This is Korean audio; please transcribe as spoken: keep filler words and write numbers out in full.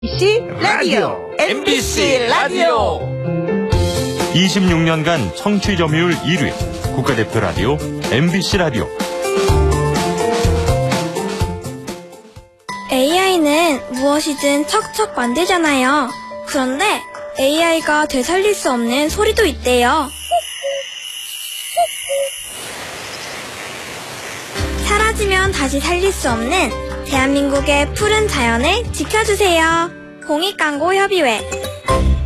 엠비씨 라디오, 엠비씨 라디오. 이십육 년간 청취 점유율 일 위 국가대표 라디오 엠비씨 라디오. 에이아이는 무엇이든 척척 만들잖아요. 그런데 에이아이가 되살릴 수 없는 소리도 있대요. 사라지면 다시 살릴 수 없는 대한민국의 푸른 자연을 지켜주세요. 공익광고협의회